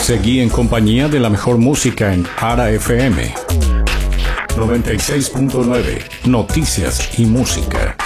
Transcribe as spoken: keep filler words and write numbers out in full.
Seguí en compañía de la mejor música en Ara F M noventa y seis punto nueve, Noticias y Música.